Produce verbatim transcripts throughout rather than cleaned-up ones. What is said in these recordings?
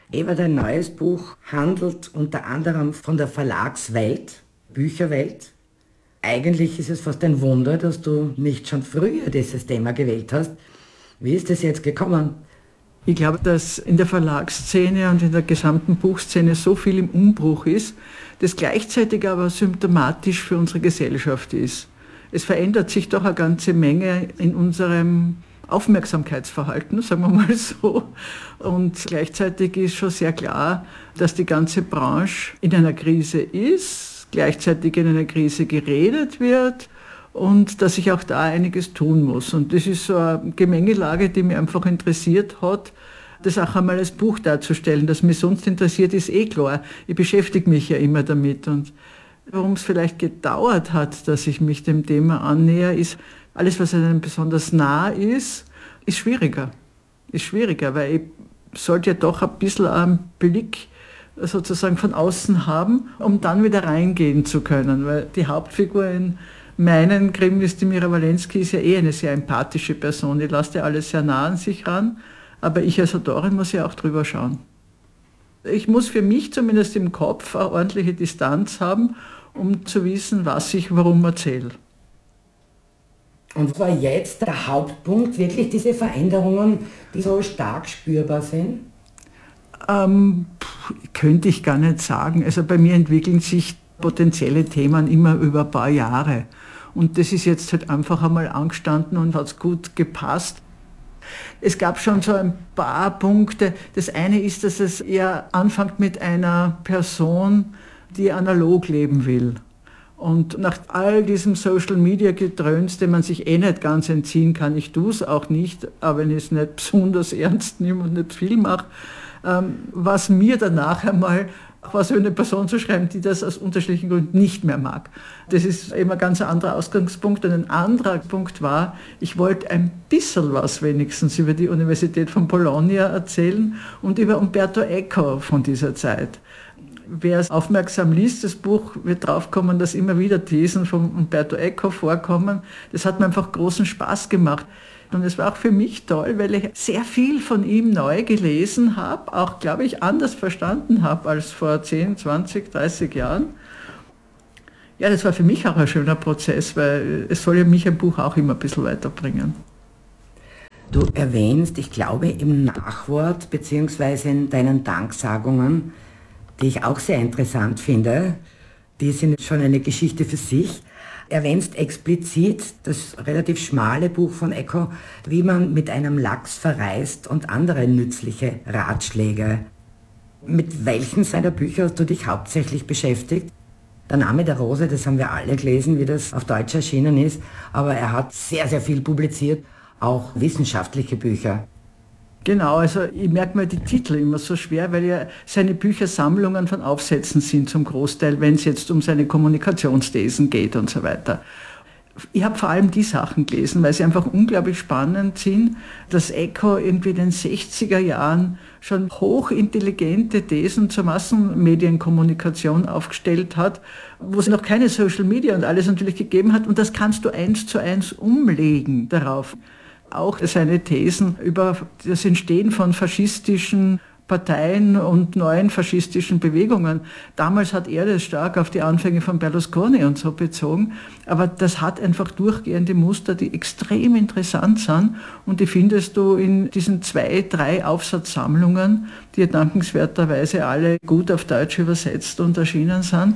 Eva, dein neues Buch handelt unter anderem von der Verlagswelt, Bücherwelt. Eigentlich ist es fast ein Wunder, dass du nicht schon früher dieses Thema gewählt hast. Wie ist es jetzt gekommen? Ich glaube, dass in der Verlagsszene und in der gesamten Buchszene so viel im Umbruch ist, das gleichzeitig aber symptomatisch für unsere Gesellschaft ist. Es verändert sich doch eine ganze Menge in unserem Aufmerksamkeitsverhalten, sagen wir mal so. Und gleichzeitig ist schon sehr klar, dass die ganze Branche in einer Krise ist, gleichzeitig in einer Krise geredet wird und dass sich auch da einiges tun muss. Und das ist so eine Gemengelage, die mich einfach interessiert hat, das auch einmal als Buch darzustellen. Dass mich sonst interessiert, ist eh klar. Ich beschäftige mich ja immer damit. Und warum es vielleicht gedauert hat, dass ich mich dem Thema annähere, ist, alles, was einem besonders nah ist, ist schwieriger. Ist schwieriger, weil ich sollte ja doch ein bisschen einen Blick sozusagen von außen haben, um dann wieder reingehen zu können. Weil die Hauptfigur in meinen Krimis, die Mira Walensky, ist ja eh eine sehr empathische Person. Die lässt ja alles sehr nah an sich ran, aber ich als Autorin muss ja auch drüber schauen. Ich muss für mich zumindest im Kopf eine ordentliche Distanz haben, um zu wissen, was ich warum erzähle. Und war jetzt der Hauptpunkt wirklich diese Veränderungen, die so stark spürbar sind? Ähm, könnte ich gar nicht sagen. Also bei mir entwickeln sich potenzielle Themen immer über ein paar Jahre. Und das ist jetzt halt einfach einmal angestanden und hat gut gepasst. Es gab schon so ein paar Punkte. Das eine ist, dass es eher anfängt mit einer Person, die analog leben will. Und nach all diesem Social-Media-Gedröns, dem man sich eh nicht ganz entziehen kann, ich tue es auch nicht, aber wenn ich es nicht besonders ernst nehme und nicht viel mache, ähm, was mir danach einmal was über eine Person zu schreiben, die das aus unterschiedlichen Gründen nicht mehr mag. Das ist eben ein ganz anderer Ausgangspunkt. Und ein anderer Punkt war, ich wollte ein bisschen was wenigstens über die Universität von Bologna erzählen und über Umberto Eco von dieser Zeit. Wer es aufmerksam liest, das Buch, wird draufkommen, dass immer wieder Thesen von Umberto Eco vorkommen. Das hat mir einfach großen Spaß gemacht. Und es war auch für mich toll, weil ich sehr viel von ihm neu gelesen habe, auch, glaube ich, anders verstanden habe als vor zehn, zwanzig, dreißig Jahren. Ja, das war für mich auch ein schöner Prozess, weil es soll ja mich ein Buch auch immer ein bisschen weiterbringen. Du erwähnst, ich glaube, im Nachwort beziehungsweise in deinen Danksagungen, die ich auch sehr interessant finde, die sind schon eine Geschichte für sich, erwähnst explizit das relativ schmale Buch von Eco, wie man mit einem Lachs verreist und andere nützliche Ratschläge. Mit welchen seiner Bücher hast du dich hauptsächlich beschäftigt? Der Name der Rose, das haben wir alle gelesen, wie das auf Deutsch erschienen ist, aber er hat sehr, sehr viel publiziert, auch wissenschaftliche Bücher. Genau, also ich merke mir die Titel immer so schwer, weil ja seine Bücher Sammlungen von Aufsätzen sind zum Großteil, wenn es jetzt um seine Kommunikationsthesen geht und so weiter. Ich habe vor allem die Sachen gelesen, weil sie einfach unglaublich spannend sind, dass Eco irgendwie in den sechziger Jahren schon hochintelligente Thesen zur Massenmedienkommunikation aufgestellt hat, wo es noch keine Social Media und alles natürlich gegeben hat, und das kannst du eins zu eins umlegen darauf. Auch seine Thesen über das Entstehen von faschistischen Parteien und neuen faschistischen Bewegungen. Damals hat er das stark auf die Anfänge von Berlusconi und so bezogen, aber das hat einfach durchgehende Muster, die extrem interessant sind, und die findest du in diesen zwei, drei Aufsatzsammlungen, die dankenswerterweise alle gut auf Deutsch übersetzt und erschienen sind.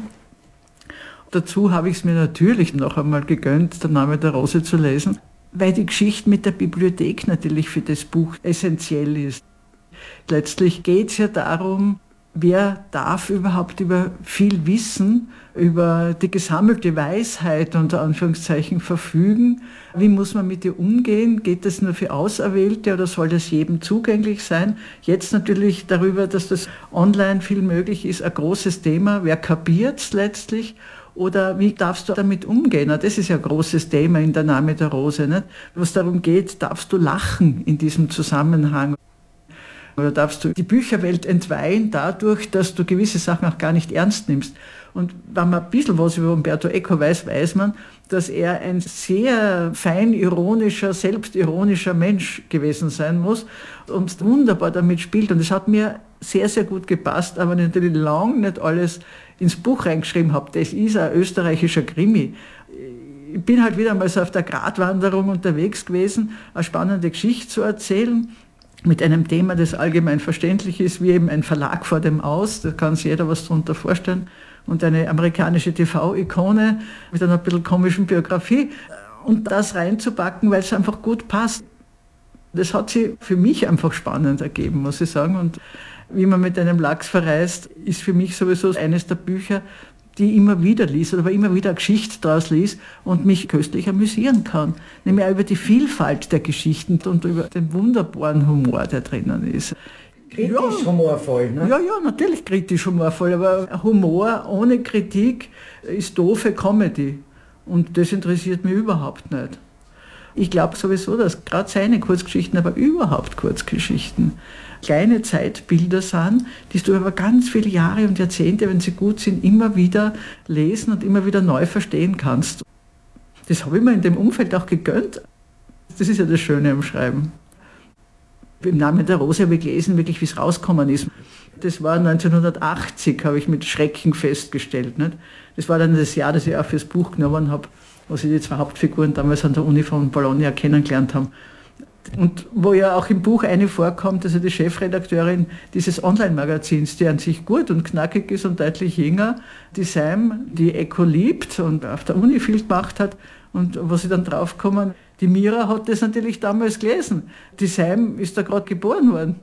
Dazu habe ich es mir natürlich noch einmal gegönnt, Der Name der Rose zu lesen, weil die Geschichte mit der Bibliothek natürlich für das Buch essentiell ist. Letztlich geht es ja darum, wer darf überhaupt über viel Wissen, über die gesammelte Weisheit unter Anführungszeichen verfügen. Wie muss man mit ihr umgehen? Geht das nur für Auserwählte oder soll das jedem zugänglich sein? Jetzt natürlich darüber, dass das online viel möglich ist, ein großes Thema. Wer kapiert es letztlich? Oder wie darfst du damit umgehen? Das ist ja ein großes Thema in Der Name der Rose, nicht? Wo es darum geht, darfst du lachen in diesem Zusammenhang? Oder darfst du die Bücherwelt entweihen dadurch, dass du gewisse Sachen auch gar nicht ernst nimmst? Und wenn man ein bisschen was über Umberto Eco weiß, weiß man, dass er ein sehr fein ironischer, selbstironischer Mensch gewesen sein muss und wunderbar damit spielt. Und es hat mir sehr, sehr gut gepasst, aber natürlich lang nicht alles ins Buch reingeschrieben habe. Das ist ein österreichischer Krimi. Ich bin halt wieder mal so auf der Gratwanderung unterwegs gewesen, eine spannende Geschichte zu erzählen, mit einem Thema, das allgemein verständlich ist, wie eben ein Verlag vor dem Aus, da kann sich jeder was darunter vorstellen, und eine amerikanische T V-Ikone mit einer ein bisschen komischen Biografie, und das reinzupacken, weil es einfach gut passt. Das hat sich für mich einfach spannend ergeben, muss ich sagen, und Wie man mit einem Lachs verreist, ist für mich sowieso eines der Bücher, die ich immer wieder liest oder immer wieder eine Geschichte daraus liest und mich köstlich amüsieren kann. Nämlich auch über die Vielfalt der Geschichten und über den wunderbaren Humor, der drinnen ist. Kritisch ja, humorvoll, ne? Ja, ja, natürlich kritisch humorvoll, aber Humor ohne Kritik ist doofe Comedy. Und das interessiert mich überhaupt nicht. Ich glaube sowieso, dass gerade seine Kurzgeschichten, aber überhaupt Kurzgeschichten, kleine Zeitbilder sind, die du über ganz viele Jahre und Jahrzehnte, wenn sie gut sind, immer wieder lesen und immer wieder neu verstehen kannst. Das habe ich mir in dem Umfeld auch gegönnt. Das ist ja das Schöne am Schreiben. Im Namen der Rose habe ich gelesen, wirklich wie es rausgekommen ist. Das war neunzehnhundertachtzig, habe ich mit Schrecken festgestellt. Nicht? Das war dann das Jahr, das ich auch fürs Buch genommen habe, wo sie die zwei Hauptfiguren damals an der Uni von Bologna kennengelernt haben. Und wo ja auch im Buch eine vorkommt, also die Chefredakteurin dieses Online-Magazins, die an sich gut und knackig ist und deutlich jünger, die Sam, die Echo liebt und auf der Uni viel gemacht hat, und wo sie dann draufkommen, die Mira hat das natürlich damals gelesen. Die Sam ist da gerade geboren worden.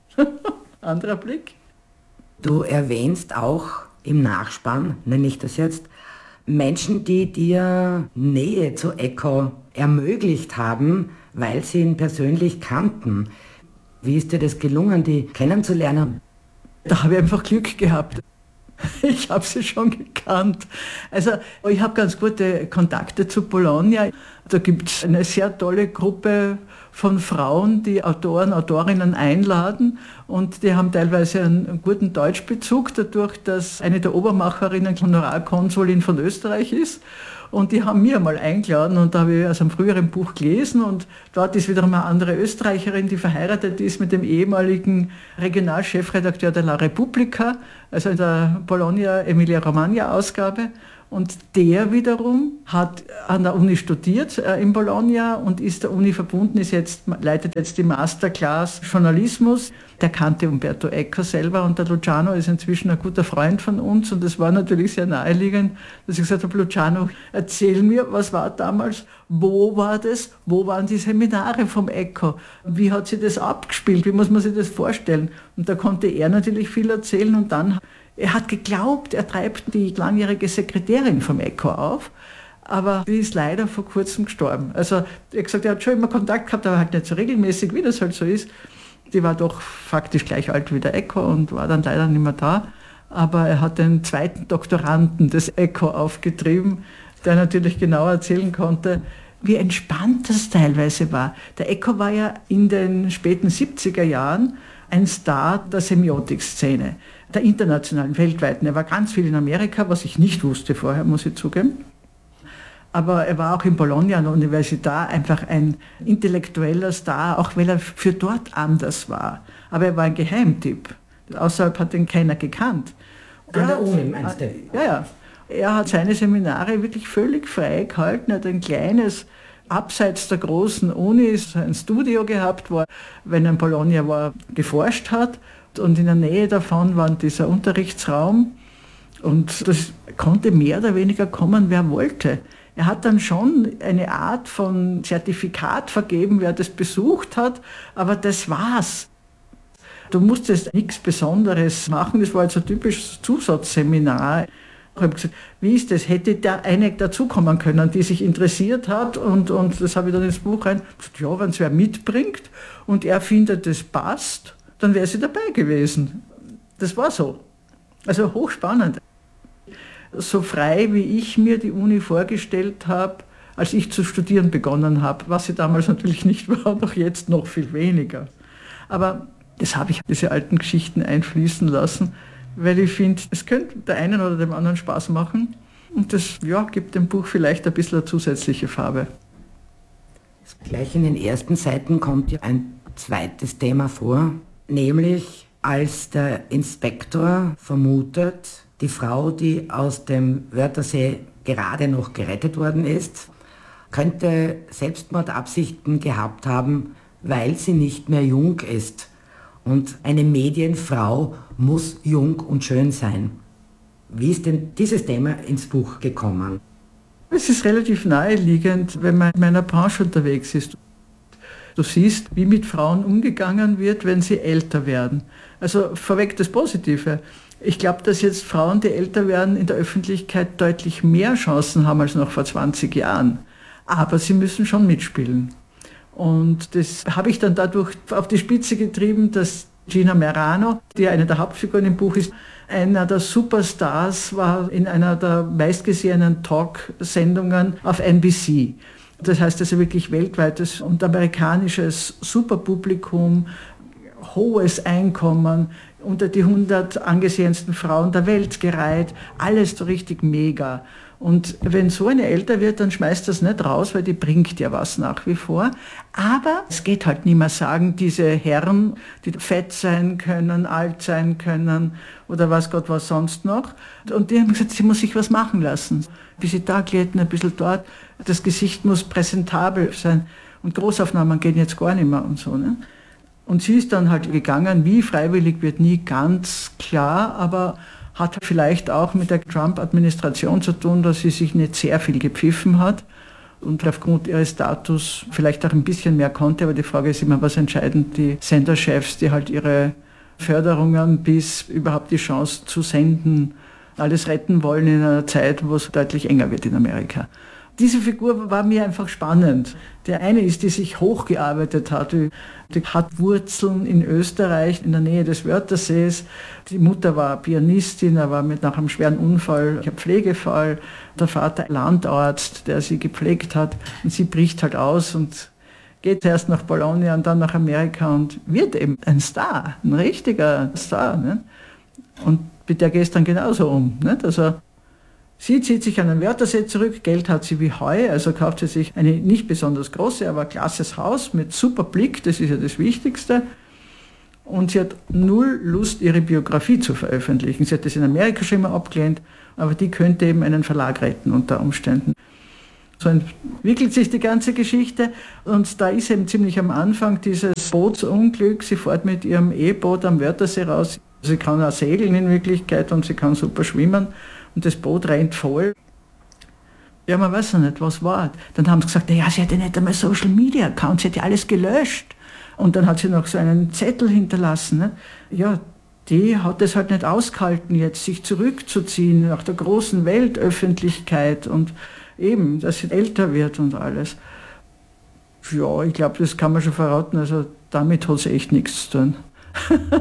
Anderer Blick. Du erwähnst auch im Nachspann, nenne ich das jetzt, Menschen, die dir Nähe zu Eco ermöglicht haben, weil sie ihn persönlich kannten. Wie ist dir das gelungen, die kennenzulernen? Da habe ich einfach Glück gehabt. Ich habe sie schon gekannt. Also ich habe ganz gute Kontakte zu Bologna. Da gibt es eine sehr tolle Gruppe von Frauen, die Autoren, Autorinnen einladen, und die haben teilweise einen guten Deutschbezug, dadurch, dass eine der Obermacherinnen Honorarkonsulin von Österreich ist. Und die haben mir mal eingeladen, und da habe ich aus einem früheren Buch gelesen, und dort ist wiederum eine andere Österreicherin, die verheiratet ist mit dem ehemaligen Regionalchefredakteur der La Repubblica, also in der Bologna Emilia-Romagna-Ausgabe. Und der wiederum hat an der Uni studiert äh, in Bologna und ist der Uni verbunden, ist jetzt, leitet jetzt die Masterclass Journalismus. Der kannte Umberto Eco selber, und der Luciano ist inzwischen ein guter Freund von uns, und es war natürlich sehr naheliegend, dass ich gesagt habe, Luciano, erzähl mir, was war damals, wo war das, wo waren die Seminare vom Eco, wie hat sich das abgespielt, wie muss man sich das vorstellen? Und da konnte er natürlich viel erzählen, und dann er hat geglaubt, er treibt die langjährige Sekretärin vom Eco auf, aber die ist leider vor kurzem gestorben. Also er hat gesagt, er hat schon immer Kontakt gehabt, aber halt nicht so regelmäßig, wie das halt so ist. Die war doch faktisch gleich alt wie der Eco und war dann leider nicht mehr da. Aber er hat den zweiten Doktoranden des Eco aufgetrieben, der natürlich genau erzählen konnte, wie entspannt das teilweise war. Der Eco war ja in den späten siebziger Jahren ein Star der Semiotik-Szene, der internationalen, weltweiten. Er war ganz viel in Amerika, was ich nicht wusste vorher, muss ich zugeben. Aber er war auch in Bologna an der Universität einfach ein intellektueller Star, auch weil er für dort anders war. Aber er war ein Geheimtipp. Außerhalb hat ihn keiner gekannt. An der Uni, meinst du? Ja, ja. Er hat seine Seminare wirklich völlig frei gehalten. Er hat ein kleines, abseits der großen Unis, ein Studio gehabt, wo er, wenn er in Bologna war, geforscht hat. Und in der Nähe davon war dieser Unterrichtsraum. Und das konnte mehr oder weniger kommen, wer wollte. Er hat dann schon eine Art von Zertifikat vergeben, wer das besucht hat, aber das war's. Du musstest nichts Besonderes machen, das war halt so ein typisches Zusatzseminar. Ich habe gesagt, wie ist das? Hätte da eine dazukommen können, die sich interessiert hat, und, und das habe ich dann ins Buch rein. Ja, wenn es wer mitbringt und er findet, das passt, dann wäre sie dabei gewesen. Das war so. Also hochspannend. So frei, wie ich mir die Uni vorgestellt habe, als ich zu studieren begonnen habe, was sie damals natürlich nicht war, und auch jetzt noch viel weniger. Aber das habe ich, diese alten Geschichten einfließen lassen, weil ich finde, es könnte der einen oder dem anderen Spaß machen, und das ja, gibt dem Buch vielleicht ein bisschen eine zusätzliche Farbe. Gleich in den ersten Seiten kommt ja ein zweites Thema vor, nämlich als der Inspektor vermutet, die Frau, die aus dem Wörthersee gerade noch gerettet worden ist, könnte Selbstmordabsichten gehabt haben, weil sie nicht mehr jung ist. Und eine Medienfrau muss jung und schön sein. Wie ist denn dieses Thema ins Buch gekommen? Es ist relativ naheliegend, wenn man in meiner Branche unterwegs ist. Du siehst, wie mit Frauen umgegangen wird, wenn sie älter werden. Also vorweg das Positive. Ich glaube, dass jetzt Frauen, die älter werden, in der Öffentlichkeit deutlich mehr Chancen haben als noch vor zwanzig Jahren. Aber sie müssen schon mitspielen. Und das habe ich dann dadurch auf die Spitze getrieben, dass Gina Merano, die eine der Hauptfiguren im Buch ist, einer der Superstars war in einer der meistgesehenen Talksendungen auf N B C. Das heißt also wirklich weltweites und amerikanisches Superpublikum, hohes Einkommen, unter die hundert angesehensten Frauen der Welt gereiht, alles so richtig mega. Und wenn so eine älter wird, dann schmeißt das nicht raus, weil die bringt ja was nach wie vor. Aber es geht halt nicht mehr sagen, diese Herren, die fett sein können, alt sein können oder was Gott was sonst noch. Und die haben gesagt, sie muss sich was machen lassen. Ein bisschen da glätten, ein bisschen dort. Das Gesicht muss präsentabel sein. Und Großaufnahmen gehen jetzt gar nicht mehr und so. Ne? Und sie ist dann halt gegangen, wie freiwillig wird nie ganz klar, aber hat vielleicht auch mit der Trump-Administration zu tun, dass sie sich nicht sehr viel gepfiffen hat und aufgrund ihres Status vielleicht auch ein bisschen mehr konnte. Aber die Frage ist immer, was entscheiden die Senderchefs, die halt ihre Förderungen bis überhaupt die Chance zu senden, alles retten wollen in einer Zeit, wo es deutlich enger wird in Amerika. Diese Figur war mir einfach spannend. Der eine ist, die sich hochgearbeitet hat, die, die hat Wurzeln in Österreich, in der Nähe des Wörthersees. Die Mutter war Pianistin, er war mit nach einem schweren Unfall, ein Pflegefall. Der Vater Landarzt, der sie gepflegt hat. Und sie bricht halt aus und geht erst nach Bologna und dann nach Amerika und wird eben ein Star, ein richtiger Star. Ne? Und mit der geht es dann genauso um. Nicht? Also, sie zieht sich an den Wörthersee zurück, Geld hat sie wie Heu, also kauft sie sich eine nicht besonders große, aber klasses Haus mit super Blick, das ist ja das Wichtigste. Und sie hat null Lust, ihre Biografie zu veröffentlichen. Sie hat das in Amerika schon immer abgelehnt, aber die könnte eben einen Verlag retten unter Umständen. So entwickelt sich die ganze Geschichte und da ist eben ziemlich am Anfang dieses Bootsunglück. Sie fährt mit ihrem E-Boot am Wörthersee raus. Sie kann auch segeln in Wirklichkeit und sie kann super schwimmen. Und das Boot rennt voll. Ja, man weiß ja nicht, was war. Dann haben sie gesagt, ja, sie hat ja nicht einmal Social Media Account, sie hat ja alles gelöscht. Und dann hat sie noch so einen Zettel hinterlassen. Ne? Ja, die hat es halt nicht ausgehalten, jetzt sich zurückzuziehen nach der großen Weltöffentlichkeit und eben, dass sie älter wird und alles. Ja, ich glaube, das kann man schon verraten, also damit hat sie echt nichts zu tun.